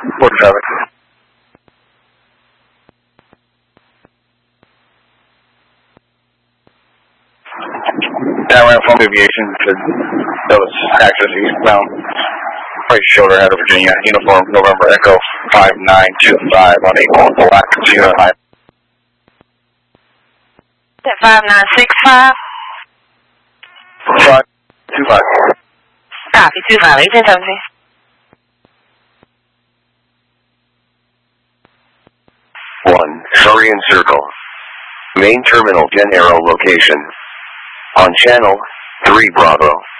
Port traffic. Down from aviation to those access eastbound. Right shoulder head of Virginia. Uniform November Echo 5925 on 81 Black Sierra High. 5965. 525. Copy, 25, 1817. One, Surian Circle. Main terminal 10 arrow location. On channel 3 Bravo.